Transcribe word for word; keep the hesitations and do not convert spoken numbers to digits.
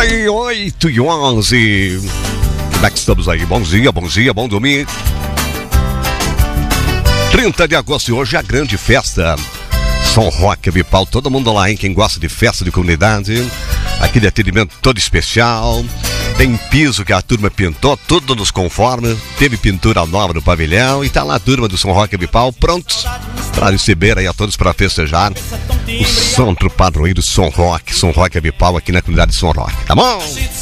aí, oito e onze. Como é que estamos aí? Bom dia, bom dia, bom domingo. trinta de agosto e hoje é a grande festa São Roque Bipal. Todo mundo lá, hein? Quem gosta de festa de comunidade. Aquele atendimento todo especial. Tem piso que a turma pintou, tudo nos conforme. Teve pintura nova no pavilhão. E tá lá a turma do São Roque Bipal prontos para receber aí a todos para festejar o Santo Padroeiro São Roque, São Roque Bipal aqui na comunidade de São Roque, tá bom?